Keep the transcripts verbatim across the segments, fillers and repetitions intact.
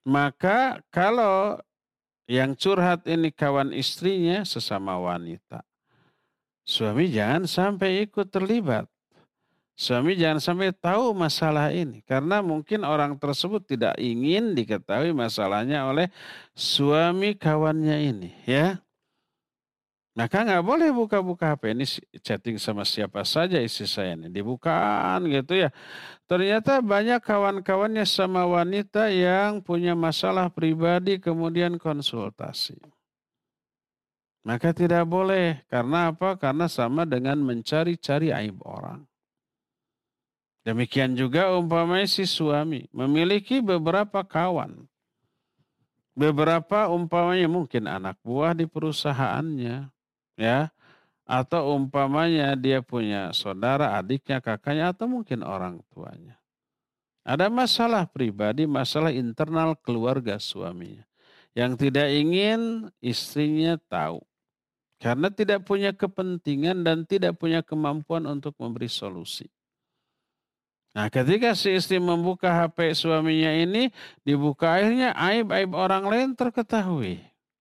Maka kalau yang curhat ini kawan istrinya sesama wanita, suami jangan sampai ikut terlibat. Suami jangan sampai tahu masalah ini karena mungkin orang tersebut tidak ingin diketahui masalahnya oleh suami kawannya ini, ya. Maka nggak boleh buka-buka H P, ini si chatting sama siapa saja istri saya ini, dibukaan gitu ya. Ternyata banyak kawan-kawannya sama wanita yang punya masalah pribadi kemudian konsultasi. Maka tidak boleh, karena apa? Karena sama dengan mencari-cari aib orang. Demikian juga umpamanya si suami memiliki beberapa kawan. Beberapa umpamanya mungkin anak buah di perusahaannya, ya. Atau umpamanya dia punya saudara, adiknya, kakaknya, atau mungkin orang tuanya. Ada masalah pribadi, masalah internal keluarga suaminya. Yang tidak ingin istrinya tahu. Karena tidak punya kepentingan dan tidak punya kemampuan untuk memberi solusi. Nah, ketika si istri membuka H P suaminya ini, dibuka akhirnya aib-aib orang lain terketahui.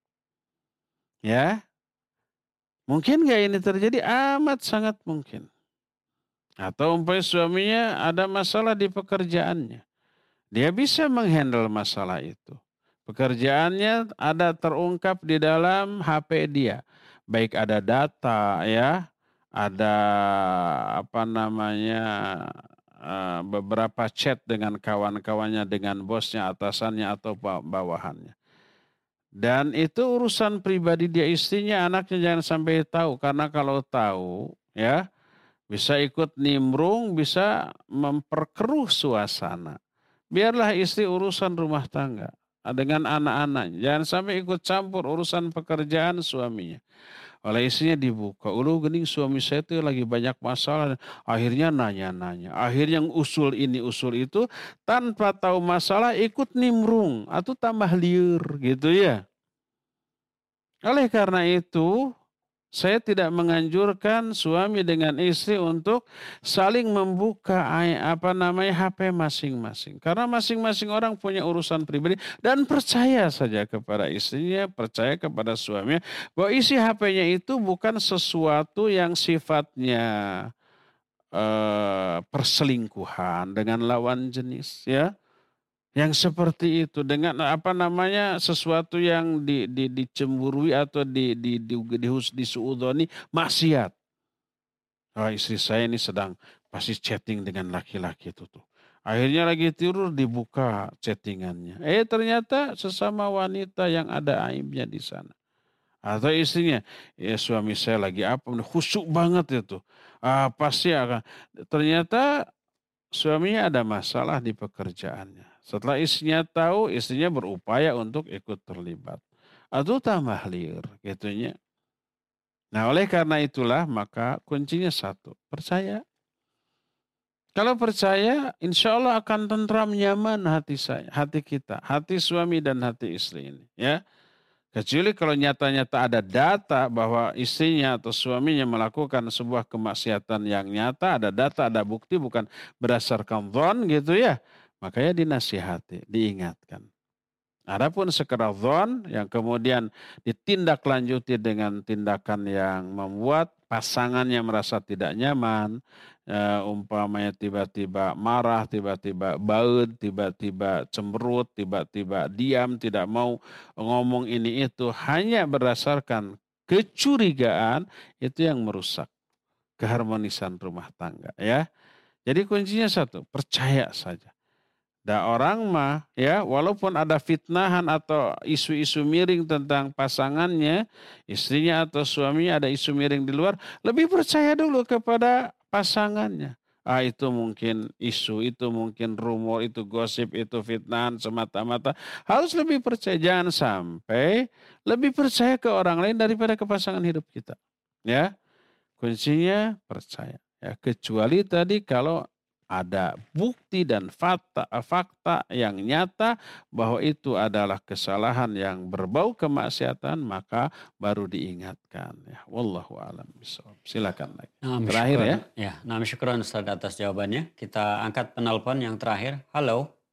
Ya, mungkin nggak ini terjadi? Amat sangat mungkin. Atau umpamanya suaminya ada masalah di pekerjaannya. Dia bisa menghandle masalah itu. Pekerjaannya ada terungkap di dalam H P dia. Baik ada data ya, ada apa namanya, eee, beberapa chat dengan kawan-kawannya, dengan bosnya, atasannya, atau ba bawahannya. Dan itu urusan pribadi dia, istrinya, anaknya jangan sampai tahu. Karena kalau tahu ya, bisa ikut nimbrung, bisa memperkeruh suasana. Biarlah istri urusan rumah tangga, dengan anak-anaknya. Jangan sampai ikut campur urusan pekerjaan suaminya. Oleh istrinya dibuka, "Uluh geuning suami saya tuh lagi banyak masalah." Akhirnya nanya-nanya, akhirnya usul ini usul itu, tanpa tahu masalah ikut nimbrung, atau tambah liur gitu ya. Oleh karena itu, saya tidak menganjurkan suami dengan istri untuk saling membuka ai apa namanya, H P masing-masing. Karena masing-masing orang punya urusan pribadi dan percaya saja kepada istrinya, percaya kepada suaminya bahwa isi H P-nya itu bukan sesuatu yang sifatnya, eee, perselingkuhan dengan lawan jenis ya. Yang seperti itu dengan, apa namanya, sesuatu yang di di dicemburui atau di di di dihus disuudzoni maksiat. "Ah, istri saya ini sedang pasti chatting dengan laki-laki itu tuh." Akhirnya lagi tidur dibuka chatting-annya. Eh, ternyata sesama wanita yang ada aibnya di sana. Atau istrinya, "Ya suami saya lagi apa nih, khusyuk banget itu. Ah, pasti akan." Ternyata suaminya ada masalah di pekerjaannya. Setelah istrinya tahu, istrinya berupaya untuk ikut terlibat. Atau tambah liur, gitunya. Nah, oleh karena itulah maka kuncinya satu, percaya. Kalau percaya, insya Allah akan tentram, nyaman hati saya, hati kita, hati suami dan hati istri ini, ya. Kecuali kalau nyata-nyata ada data bahwa istrinya atau suaminya melakukan sebuah kemaksiatan yang nyata, ada data, ada bukti, bukan berdasarkan dzon gitu ya, makanya dinasihati, diingatkan. Adapun sekedar dzon yang kemudian ditindaklanjuti dengan tindakan yang membuat pasangannya merasa tidak nyaman, eee, umpamanya tiba-tiba marah, tiba-tiba baut, tiba-tiba cemberut, tiba-tiba diam, tidak mau ngomong ini itu, hanya berdasarkan kecurigaan, itu yang merusak keharmonisan rumah tangga ya. Jadi kuncinya satu, percaya saja. Da orang mah ya, walaupun ada fitnahan atau isu-isu miring tentang pasangannya, istrinya atau suaminya ada isu miring di luar, lebih percaya dulu kepada pasangannya. Ah, itu mungkin isu, itu mungkin rumor, itu gosip, itu fitnahan semata-mata. Harus lebih percaya, jangan sampai lebih percaya ke orang lain daripada ke pasangan hidup kita. Ya, kuncinya percaya. Ya, kecuali tadi kalau ada bukti dan fakta, fakta yang nyata bahwa itu adalah kesalahan yang berbau kemaksiatan, maka baru diingatkan ya. Wallahu a'lam bishawab. Silakan lagi. Naam, Terakhir syukron. ya. Ya, naam, syukron Ustaz atas jawabannya. Kita angkat penelpon yang terakhir. Halo.